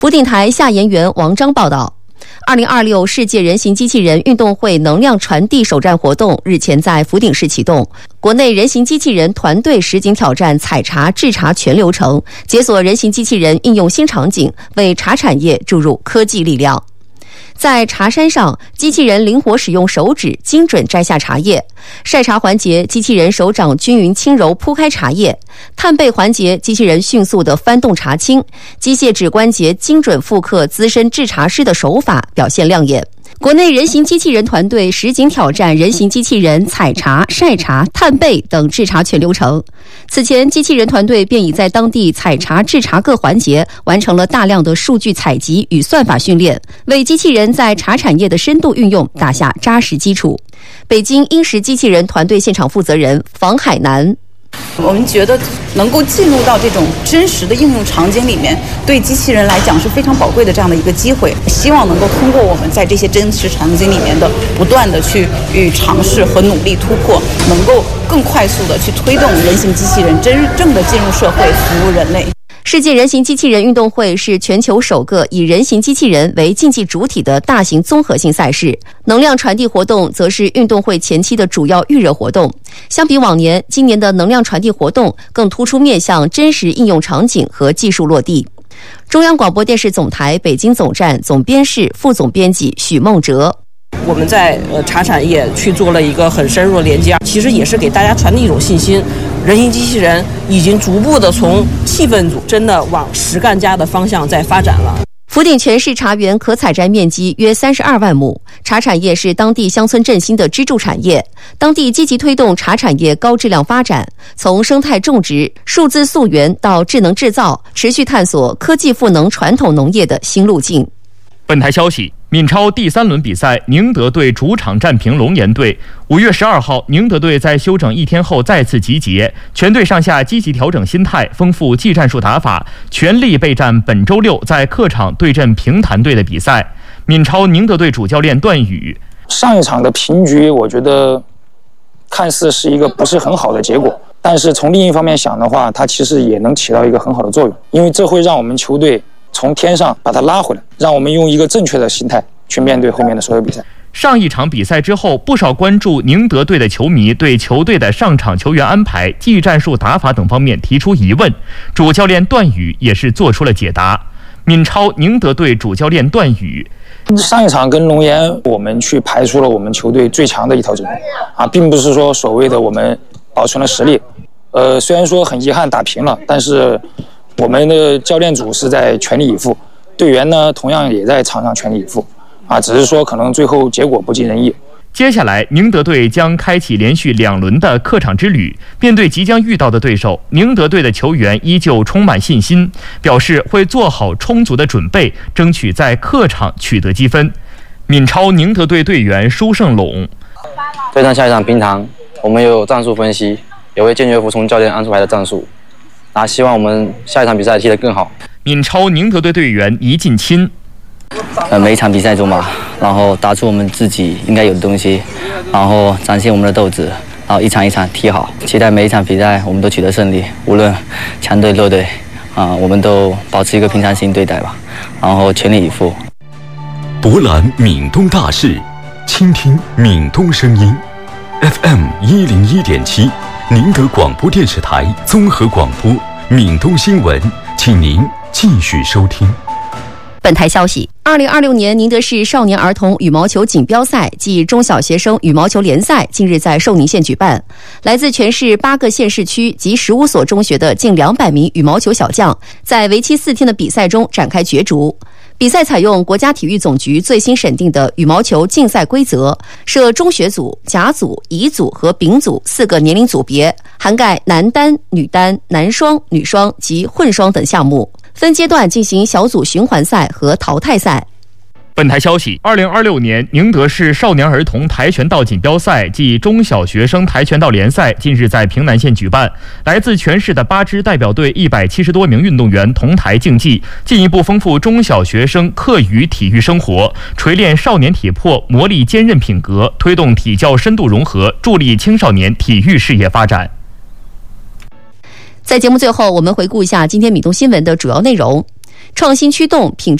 福鼎台下研员王章报道，2026世界人形机器人运动会能量传递首站活动日前在福鼎市启动，国内人形机器人团队实景挑战采茶制茶全流程，解锁人形机器人应用新场景，为茶产业注入科技力量。在茶山上，机器人灵活使用手指精准摘下茶叶；晒茶环节，机器人手掌均匀轻柔铺开茶叶；探背环节，机器人迅速地翻动茶青；机械指关节精准复刻资深制茶师的手法，表现亮眼。国内人形机器人团队实景挑战人形机器人采茶、晒茶、探背等制茶全流程。此前，机器人团队便已在当地采茶、制茶各环节完成了大量的数据采集与算法训练，为机器人在茶产业的深度运用打下扎实基础。北京英石机器人团队现场负责人房海南。 我们觉得能够进入到这种真实的应用场景里面，对机器人来讲是非常宝贵的这样的一个机会。希望能够通过我们在这些真实场景里面的不断的去尝试和努力突破，能够更快速的去推动人形机器人真正的进入社会，服务人类。 世界人形机器人运动会是全球首个以人形机器人为竞技主体的大型综合性赛事，能量传递活动则是运动会前期的主要预热活动。相比往年，今年的能量传递活动更突出面向真实应用场景和技术落地。中央广播电视总台北京总站总编室副总编辑许梦哲。 我们在茶产业去做了一个很深入的连接，其实也是给大家传递一种信心，人形机器人已经逐步的从气氛组真的往实干家的方向在发展了。 福鼎全市茶园可采摘面积约32万亩，茶产业是当地乡村振兴的支柱产业。当地积极推动茶产业高质量发展，从生态种植、数字溯源到智能制造，持续探索科技赋能传统农业的新路径。 本台消息，闽超第3轮比赛，宁德队主场战平龙岩队。5月12号，宁德队在休整1天后再次集结，全队上下积极调整心态，丰富技战术打法，全力备战本周6在客场对阵平潭队的比赛。闽超宁德队主教练段宇： 上一场的平局，我觉得看似是一个不是很好的结果，但是从另一方面想的话，它其实也能起到一个很好的作用，因为这会让我们球队从天上把它拉回来，让我们用一个正确的心态去面对后面的所有比赛。 上一场比赛之后，不少关注宁德队的球迷对球队的上场球员安排、技战术打法等方面提出疑问，主教练段宇也是做出了解答。闽超宁德队主教练段宇： 上一场跟龙岩，我们去排出了我们球队最强的一套阵容并不是说所谓的我们保存了实力。虽然说很遗憾打平了，但是我们的教练组是在全力以赴，队员呢同样也在场上全力以赴只是说可能最后结果不尽人意。 接下来，宁德队将开启连续2轮的客场之旅。面对即将遇到的对手，宁德队的球员依旧充满信心，表示会做好充足的准备，争取在客场取得积分。闽超宁德队队员舒胜龙： 对上下一场平潭，我们有战术分析，也会坚决服从教练安排的战术。希望我们下一场比赛踢得更好。 闽超宁德队队员倪进钦： 每一场比赛中吧，然后打出我们自己应该有的东西，然后展现我们的斗志，然后一场一场踢好。期待每一场比赛我们都取得胜利，无论强队弱队我们都保持一个平常心对待吧，然后全力以赴。 博览闽东大事，倾听闽东声音。FM 101.7，宁德广播电视台综合广播，闽东新闻，请您继续收听。 本台消息，2026年宁德市少年儿童羽毛球锦标赛暨中小学生羽毛球联赛近日在寿宁县举办。来自全市8个县市区及15所中学的近200名羽毛球小将，在为期4天的比赛中展开角逐。比赛采用国家体育总局最新审定的羽毛球竞赛规则，设中学组、甲组、乙组和丙组4个年龄组别，涵盖男单、女单、男双、女双及混双等项目，分阶段进行小组循环赛和淘汰赛。 本台消息，2026年宁德市少年儿童跆拳道锦标赛暨中小学生跆拳道联赛近日在平南县举办。来自全市的8支代表队170多名运动员同台竞技，进一步丰富中小学生课余体育生活，锤炼少年体魄，磨砺坚韧品格，推动体教深度融合，助力青少年体育事业发展。 在节目最后，我们回顾一下今天闽东新闻的主要内容。 创新驱动，品质